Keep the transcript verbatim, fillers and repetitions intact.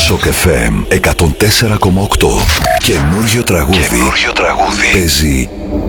Σοκ εφ εμ εκατόν τέσσερα κόμμα οκτώ. Καινούριο τραγούδι. Καινούριο τραγούδι. Παίζει